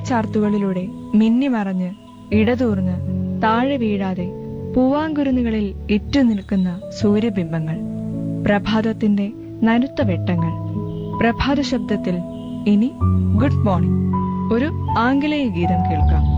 നീലച്ചാർത്തുകളിലൂടെ മിന്നിമറഞ്ഞ് ഇടതൂർന്ന് താഴെ വീഴാതെ പൂവാങ്കുരുന്നുകളിൽ ഇറ്റുനിൽക്കുന്ന സൂര്യബിംബങ്ങൾ, പ്രഭാതത്തിന്റെ നനുത്ത വെട്ടങ്ങൾ. പ്രഭാത ശബ്ദത്തിൽ ഇനി ഗുഡ് മോർണിംഗ്, ഒരു ആംഗലേയ ഗീതം കേൾക്കാം.